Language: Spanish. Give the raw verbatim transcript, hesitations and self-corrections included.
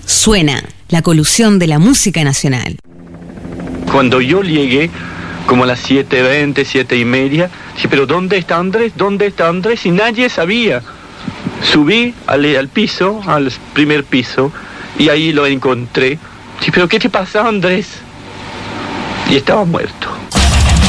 Suena la colusión de la música nacional. Cuando yo llegué, como a las siete veinte, siete y media, dije, pero ¿dónde está Andrés? ¿Dónde está Andrés? Y nadie sabía. Subí al, al piso, al primer piso, y ahí lo encontré. Dije, pero ¿qué te pasa, Andrés? Y estaba muerto.